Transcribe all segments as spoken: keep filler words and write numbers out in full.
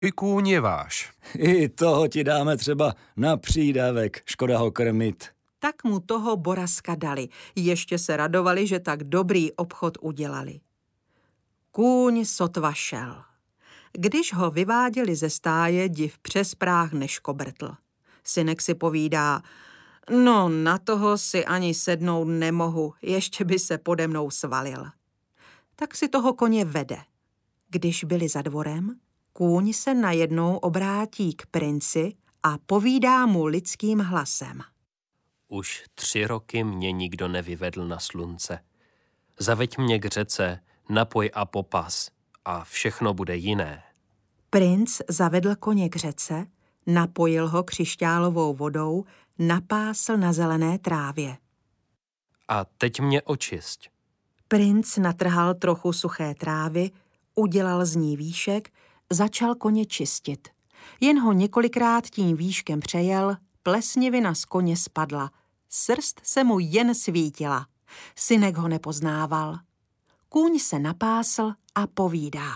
I kůň je váš. I toho ti dáme třeba na přídavek, škoda ho krmit. Tak mu toho Borazka dali. Ještě se radovali, že tak dobrý obchod udělali. Kůň sotva šel. Když ho vyváděli ze stáje, div přes práh neškobrtl. Synek si povídá, no na toho si ani sednout nemohu, ještě by se pode mnou svalil. Tak si toho koně vede. Když byli za dvorem, kůň se najednou obrátí k princi a povídá mu lidským hlasem. Už tři roky mě nikdo nevyvedl na slunce. Zaveď mě k řece, napoj a popas a všechno bude jiné. Princ zavedl koně k řece, napojil ho křišťálovou vodou, napásl na zelené trávě. A teď mě očisť. Princ natrhal trochu suché trávy, udělal z ní výšek, začal koně čistit. Jen ho několikrát tím výškem přejel, plesnivina z koně spadla. Srst se mu jen svítila. Synek ho nepoznával. Kůň se napásl a povídá.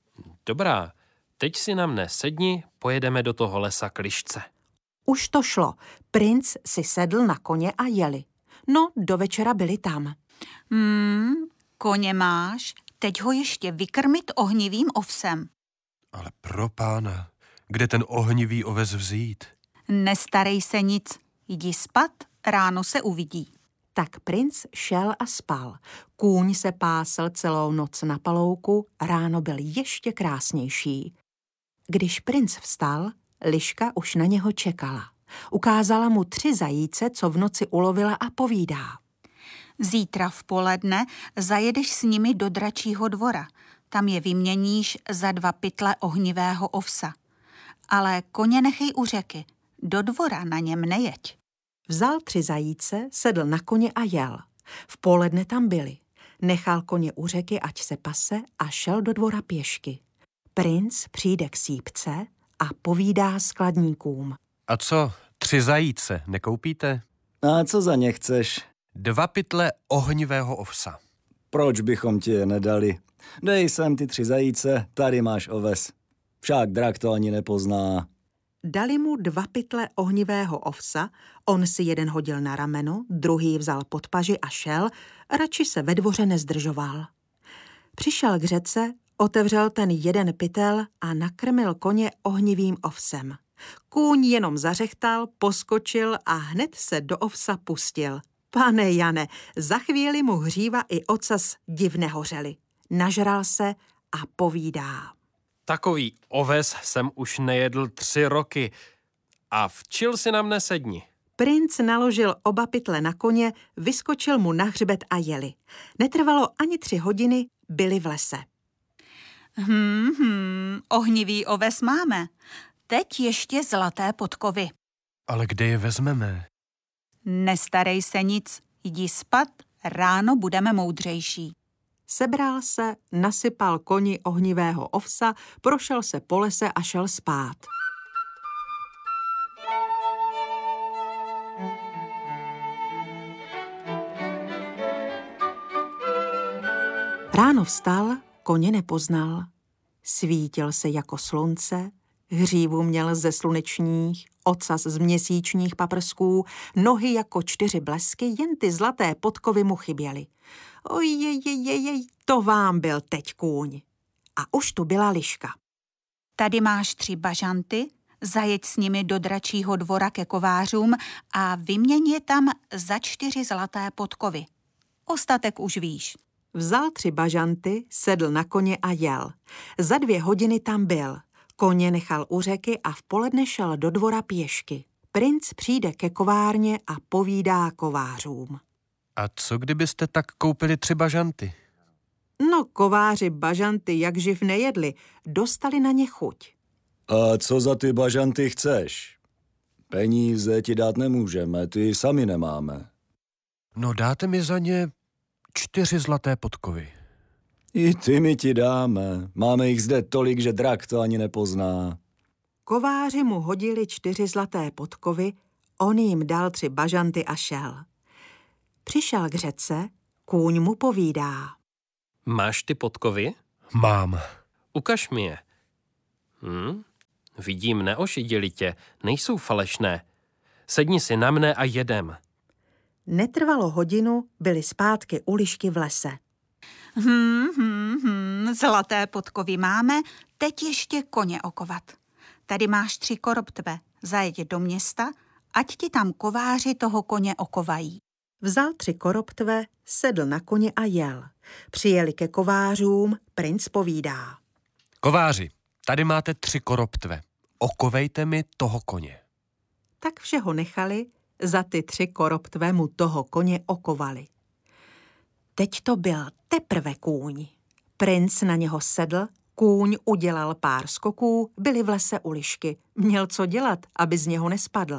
Dobrá, teď si na mne sedni, pojedeme do toho lesa k lišce. Už to šlo. Princ si sedl na koně a jeli. No, do večera byli tam. Hmm, koně máš, teď ho ještě vykrmit ohnivým ovsem. Ale pro pána, kde ten ohnivý oves vzít? Nestarej se nic, jdi spat, ráno se uvidí. Tak princ šel a spal. Kůň se pásl celou noc na palouku, ráno byl ještě krásnější. Když princ vstal, liška už na něho čekala. Ukázala mu tři zajíce, co v noci ulovila a povídá. Zítra v poledne zajedeš s nimi do dračího dvora. Tam je vyměníš za dva pytle ohnivého ovsa. Ale koně nechej u řeky, do dvora na něm nejeď. Vzal tři zajíce, sedl na koně a jel. V poledne tam byli. Nechal koně u řeky, ať se pase a šel do dvora pěšky. Princ přijde k sýpce a povídá skladníkům. A co, tři zajíce nekoupíte? A co za ně chceš? Dva pytle ohnivého ovsa. Proč bychom ti je nedali? Dej sem ty tři zajíce, tady máš oves. Však drak to ani nepozná. Dali mu dva pytle ohnivého ovsa, on si jeden hodil na rameno, druhý vzal pod paži a šel, radši se ve dvoře nezdržoval. Přišel k řece, otevřel ten jeden pytel a nakrmil koně ohnivým ovsem. Kůň jenom zařechtal, poskočil a hned se do ovsa pustil. Pane Jane, za chvíli mu hříva i ocas divně hořely. Nažral se a povídá. Takový oves jsem už nejedl tři roky a včil si na mne sedni. Princ naložil oba pytle na koně, vyskočil mu na hřbet a jeli. Netrvalo ani tři hodiny, byli v lese. Hmm, hmm, ohnivý oves máme. Teď ještě zlaté podkovy. Ale kde je vezmeme? Nestarej se nic, jdi spat, ráno budeme moudřejší. Sebral se, nasypal koni ohnivého ovsa, prošel se po lese a šel spát. Ráno vstal, koně nepoznal. Svítil se jako slunce, hřívu měl ze slunečních, ocas z měsíčních paprsků, nohy jako čtyři blesky, jen ty zlaté podkovy mu chyběly. Ojejejejej, to vám byl teď kůň. A už tu byla liška. Tady máš tři bažanty, zajeď s nimi do dračího dvora ke kovářům a vyměň je tam za čtyři zlaté podkovy. Ostatek už víš. Vzal tři bažanty, sedl na koně a jel. Za dvě hodiny tam byl. Koně nechal u řeky a v poledne šel do dvora pěšky. Princ přijde ke kovárně a povídá kovářům. A co kdybyste tak koupili tři bažanty? No, kováři bažanty jak živ nejedli, dostali na ně chuť. A co za ty bažanty chceš? Peníze ti dát nemůžeme, ty sami nemáme. No dáte mi za ně čtyři zlaté podkovy. I ty mi ti dáme. Máme jich zde tolik, že drak to ani nepozná. Kováři mu hodili čtyři zlaté podkovy, on jim dal tři bažanty a šel. Přišel k řece, kůň mu povídá. Máš ty podkovy? Mám. Ukaž mi je. Hm, Vidím, neošidili tě, nejsou falešné. Sedni si na mne a jedem. Netrvalo hodinu, byly zpátky u lišky v lese. Hmm, hmm, hmm, zlaté podkovy máme, teď ještě koně okovat. Tady máš tři koroptve, zajeď do města, ať ti tam kováři toho koně okovají. Vzal tři koroptve, sedl na koně a jel. Přijeli ke kovářům, princ povídá. Kováři, tady máte tři koroptve. Okovejte mi toho koně. Tak všeho nechali, za ty tři koroptve mu toho koně okovali. Teď to byl teprve kůň. Princ na něho sedl, kůň udělal pár skoků, byli v lese u lišky. Měl co dělat, aby z něho nespadl.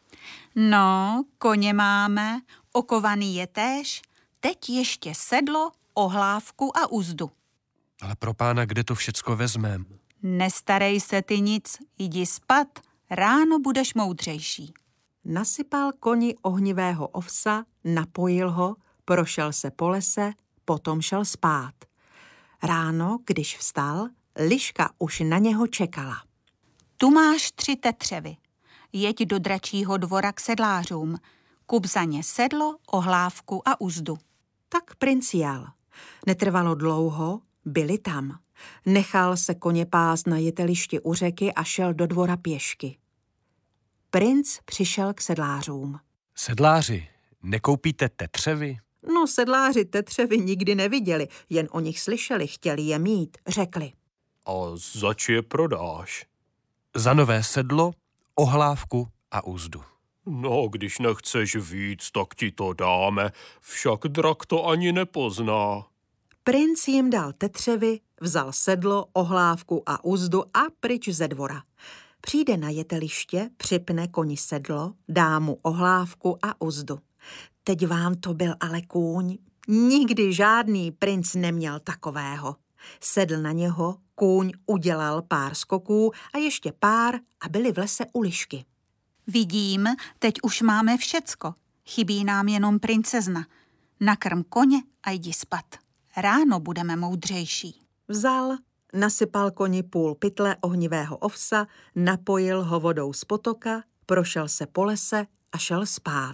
No, koně máme, okovaný je též, teď ještě sedlo, ohlávku a uzdu. Ale pro pána, kde to všecko vezmem? Nestarej se ty nic, jdi spat, ráno budeš moudřejší. Nasypal koni ohnivého ovsa, napojil ho, prošel se po lese, potom šel spát. Ráno, když vstal, liška už na něho čekala. Tu máš tři tetřevy. Jeď do dračího dvora k sedlářům. Kup za ně sedlo, ohlávku a uzdu. Tak princ jel. Netrvalo dlouho, byli tam. Nechal se koně pást na jetelišti u řeky a šel do dvora pěšky. Princ přišel k sedlářům. Sedláři, nekoupíte tetřevy? No, sedláři tetřevy nikdy neviděli, jen o nich slyšeli, chtěli je mít, řekli. A zač je prodáš? Za nové sedlo, ohlávku a uzdu. No, když nechceš víc, tak ti to dáme, však drak to ani nepozná. Princ jim dal tetřevy, vzal sedlo, ohlávku a uzdu a pryč ze dvora. Přijde na jeteliště, připne koni sedlo, dá mu ohlávku a uzdu. Teď vám to byl ale kůň. Nikdy žádný princ neměl takového. Sedl na něho, kůň udělal pár skoků a ještě pár a byli v lese u lišky. Vidím, teď už máme všecko. Chybí nám jenom princezna. Nakrm koně a jdi spat. Ráno budeme moudřejší. Vzal, nasypal koni půl pytle ohnivého ovsa, napojil ho vodou z potoka, prošel se po lese a šel spát.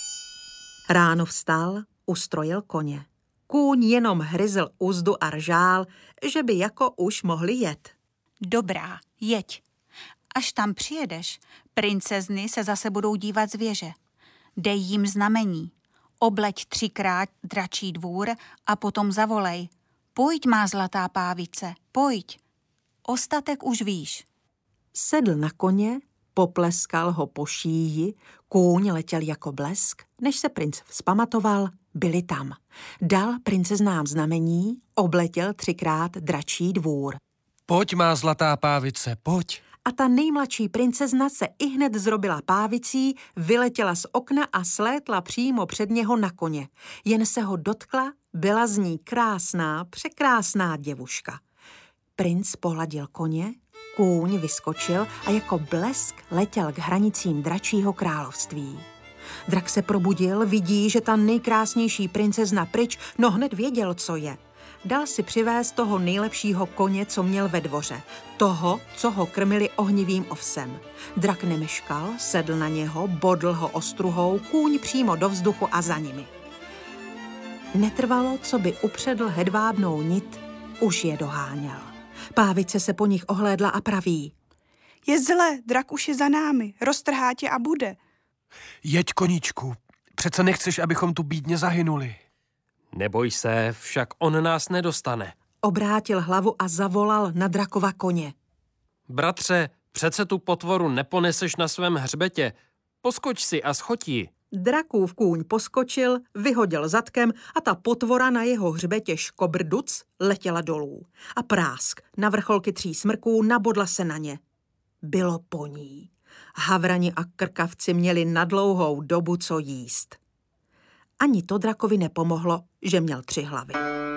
Ráno vstal, ustrojil koně. Kůň jenom hryzl uzdu a ržál, že by jako už mohli jet. Dobrá, jeď. Až tam přijedeš, princezny se zase budou dívat z věže. Dej jim znamení. Obleď třikrát dračí dvůr a potom zavolej. Pojď, má zlatá pávice, pojď. Ostatek už víš. Sedl na koně, popleskal ho po šíji, kůň letěl jako blesk, než se princ vzpamatoval, byli tam. Dal princeznám znamení, obletěl třikrát dračí dvůr. Pojď, má zlatá pávice, pojď. A ta nejmladší princezna se ihned zrobila pávicí, vyletěla z okna a slétla přímo před něho na koně. Jen se ho dotkla, byla z ní krásná, překrásná děvuška. Princ pohladil koně, kůň vyskočil a jako blesk letěl k hranicím dračího království. Drak se probudil, vidí, že ta nejkrásnější princezna pryč, no hned věděl, co je. Dal si přivést toho nejlepšího koně, co měl ve dvoře. Toho, co ho krmili ohnivým ovsem. Drak nemeškal, sedl na něho, bodl ho ostruhou, kůň přímo do vzduchu a za nimi. Netrvalo, co by upředl hedvábnou nit, už je doháněl. Pávice se po nich ohlédla a praví. Je zle, drak už je za námi, roztrhá tě a bude. Jeď, koníčku, přece nechceš, abychom tu bídně zahynuli. Neboj se, však on nás nedostane. Obrátil hlavu a zavolal na drakova koně. Bratře, přece tu potvoru neponeseš na svém hřbetě. Poskoč si a schoď ji. Drakův kůň poskočil, vyhodil zadkem a ta potvora na jeho hřbetě škobrduc letěla dolů. A prásk na vrcholky tří smrků nabodla se na ně. Bylo po ní. Havrani a krkavci měli na dlouhou dobu co jíst. Ani to drakovi nepomohlo, že měl tři hlavy.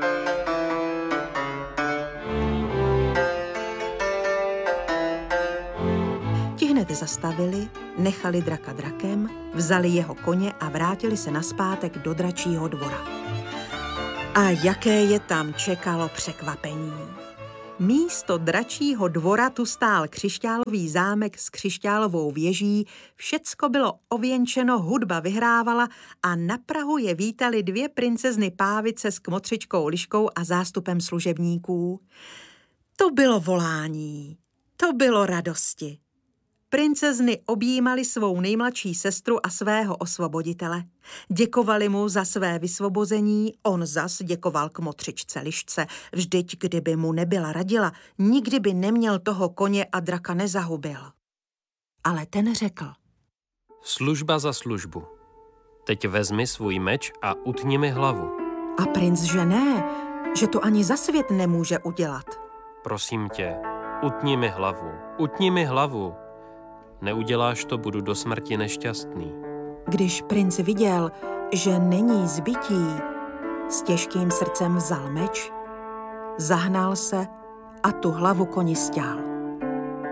Ti hned zastavili, nechali draka drakem, vzali jeho koně a vrátili se nazpátek do dračího dvora. A jaké je tam čekalo překvapení. Místo dračího dvora tu stál křišťálový zámek s křišťálovou věží, všecko bylo ověnčeno, hudba vyhrávala a na prahu je vítali dvě princezny Pávice s kmotřičkou Liškou a zástupem služebníků. To bylo volání, to bylo radosti. Princezny objímaly svou nejmladší sestru a svého osvoboditele. Děkovali mu za své vysvobození, on zas děkoval kmotřičce Lišce. Vždyť, kdyby mu nebyla radila, nikdy by neměl toho koně a draka nezahubil. Ale ten řekl: Služba za službu. Teď vezmi svůj meč a utni mi hlavu. A princ, že ne, že to ani za svět nemůže udělat. Prosím tě, utni mi hlavu, utni mi hlavu. Neuděláš to, budu do smrti nešťastný. Když princ viděl, že není zbytí, s těžkým srdcem vzal meč, zahnal se a tu hlavu koni sťal.